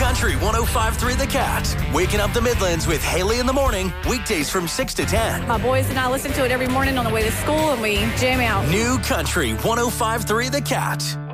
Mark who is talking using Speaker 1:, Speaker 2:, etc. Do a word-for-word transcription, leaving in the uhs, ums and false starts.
Speaker 1: Country one oh five point three The Cat. Waking up the Midlands with Haley in the morning, weekdays from six to ten.
Speaker 2: My boys and I listen to it every morning on the way to school, and we jam out.
Speaker 1: New Country one oh five point three The Cat.